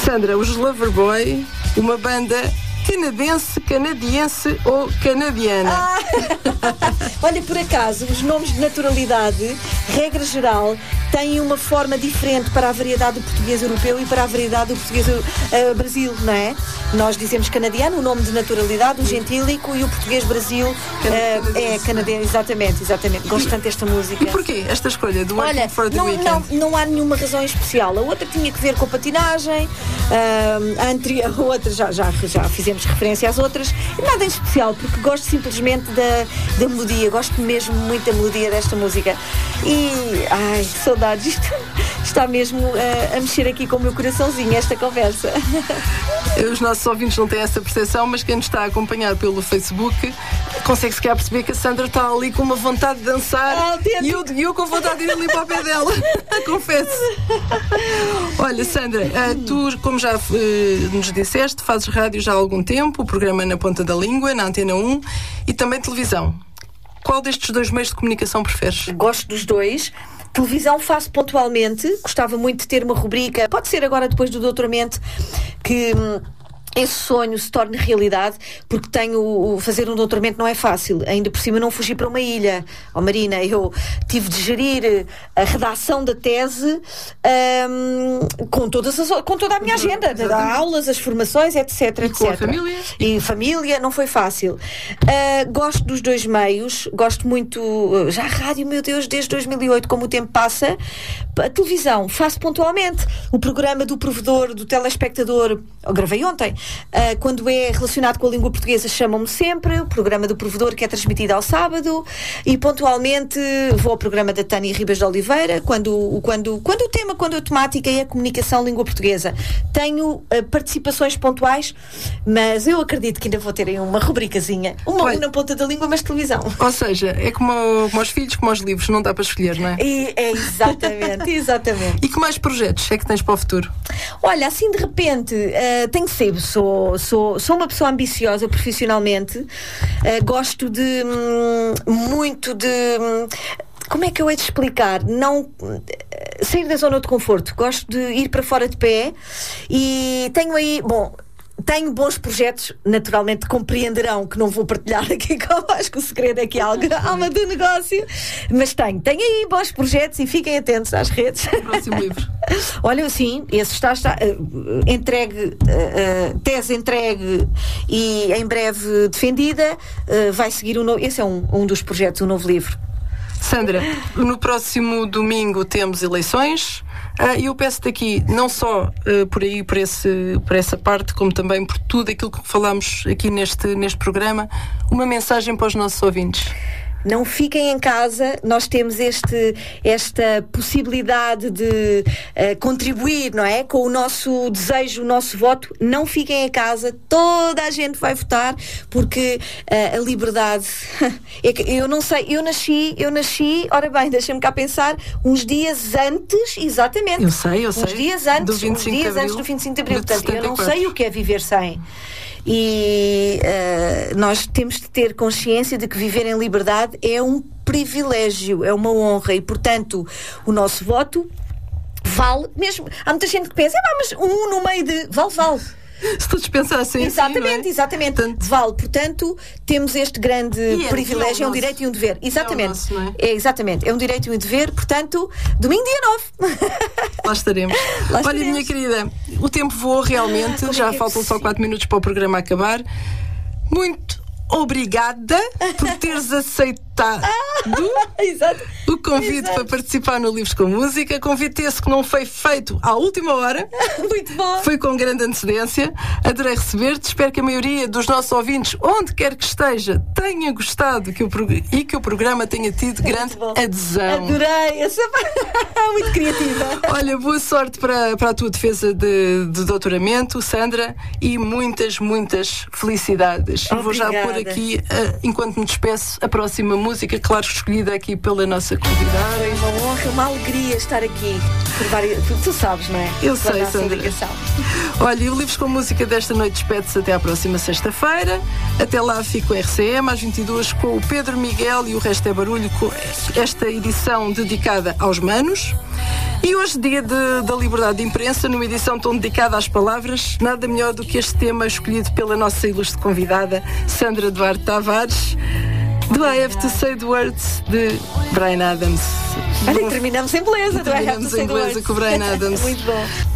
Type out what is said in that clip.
Sandra, os Loverboy, uma banda canadiense ou canadiana? Olha, por acaso, os nomes de naturalidade, regra geral, têm uma forma diferente para a variedade do português europeu e para a variedade do português Brasil, não é? Nós dizemos canadiano, o nome de naturalidade, o gentílico, e o português Brasil é canadiano. Exatamente. Gosto tanto desta música. E porquê esta escolha do Working for the Weekend? Não há nenhuma razão especial. A outra tinha que ver com a patinagem, a outra já fizemos referência às outras. Nada em especial, porque gosto simplesmente da melodia. Gosto mesmo muito da melodia desta música. E, saudades. Isto está mesmo a mexer aqui com o meu coraçãozinho, esta conversa. Os nossos ouvintes não têm essa percepção, mas quem nos está a acompanhar pelo Facebook consegue sequer perceber que a Sandra está ali com uma vontade de dançar e eu com vontade de ir ali para o pé dela. Confesso. Olha, Sandra, tu, como já nos disseste, fazes rádio já há algum tempo, o programa Na Ponta da Língua, na Antena 1, e também televisão. Qual destes dois meios de comunicação preferes? Gosto dos dois. Televisão faço pontualmente. Gostava muito de ter uma rubrica, pode ser agora depois do doutoramento, que esse sonho se torne realidade, porque fazer um doutoramento não é fácil, ainda por cima não fugir para uma ilha. Marina, eu tive de gerir a redação da tese com toda a minha agenda, aulas, as formações, etc. Com a família? E família, não foi fácil. Gosto dos dois meios, gosto muito, já a rádio, meu Deus, desde 2008, como o tempo passa. A televisão faço pontualmente, o programa do provedor, do telespectador, eu gravei ontem. Quando é relacionado com a língua portuguesa, chamam-me sempre. O programa do provedor, que é transmitido ao sábado, e pontualmente vou ao programa da Tânia Ribas de Oliveira quando a temática é a comunicação língua portuguesa. Tenho participações pontuais, mas eu acredito que ainda vou ter aí uma rubricazinha, uma na ponta da língua, mas televisão. Ou seja, é como aos filhos, como aos livros, não dá para escolher, não é? Exatamente. E que mais projetos é que tens para o futuro? Olha, assim de repente, tenho que ser, sou uma pessoa ambiciosa profissionalmente, gosto muito de... Como é que eu hei de explicar? Não sair da zona de conforto. Gosto de ir para fora de pé e tenho aí... Tenho bons projetos, naturalmente compreenderão que não vou partilhar aqui convosco, o segredo é que há alma do negócio, mas tenho aí bons projetos e fiquem atentos às redes. Próximo livro. Olha, sim, esse está entregue, tese entregue e em breve defendida, vai seguir esse é um dos projetos, um novo livro. Sandra, no próximo domingo temos eleições. E eu peço-te aqui, não só por essa parte, como também por tudo aquilo que falámos aqui neste programa, uma mensagem para os nossos ouvintes. Não fiquem em casa, nós temos esta possibilidade de contribuir, não é? Com o nosso desejo, o nosso voto. Não fiquem em casa, toda a gente vai votar, porque a liberdade... eu não sei, eu nasci, ora bem, deixem-me cá pensar, uns dias antes, exatamente. Eu sei. Uns dias antes do 25 de Abril. Portanto, eu não sei o que é viver sem. E nós temos de ter consciência de que viver em liberdade é um privilégio, é uma honra, e portanto o nosso voto vale mesmo. Há muita gente que pensa, mas no meio de... vale. Se todos pensassem exatamente, Portanto, vale. Portanto, temos este grande privilégio, é um direito e um dever. Exatamente. É o nosso, não é? Exatamente, é um direito e um dever. Portanto, domingo dia 9. Lá estaremos. Olha, minha querida, o tempo voou realmente. Já faltam só 4 minutos para o programa acabar. Muito obrigada por teres aceitado o convite para participar no Livros com Música. Convite esse que não foi feito à última hora. Muito bom. Foi com grande antecedência. Adorei receber-te. Espero que a maioria dos nossos ouvintes, onde quer que esteja, tenha gostado e que o programa tenha tido grande adesão. Adorei. Muito criativa. Olha, boa sorte para a tua defesa de doutoramento, Sandra, e muitas felicidades. Obrigada. Vou já pôr aqui, enquanto me despeço, a próxima música, claro, escolhida aqui pela nossa convidada. É uma honra, uma alegria estar aqui. Tu sabes, não é? Eu sei, Sandra. Olha, e o Livros com Música desta noite despede-se até à próxima sexta-feira. Até lá fico o RCM às 22 com o Pedro Miguel e o Resto é Barulho, com esta edição dedicada aos manos. E hoje, dia da liberdade de imprensa, numa edição tão dedicada às palavras, nada melhor do que este tema escolhido pela nossa ilustre convidada, Sandra Duarte Tavares, Do I Have to Say the Words, de Bryan Adams. Olha, terminamos em beleza. Terminamos em beleza com o Bryan Adams. Muito bom.